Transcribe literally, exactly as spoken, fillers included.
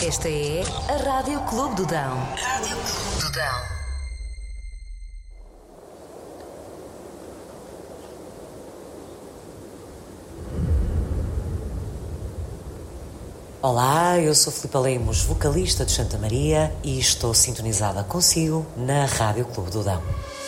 Esta é a Rádio Clube do Dão. Rádio Clube do Dão. Olá, eu sou Filipa Lemos, vocalista de Santa Maria, e estou sintonizada consigo na Rádio Clube do Dão.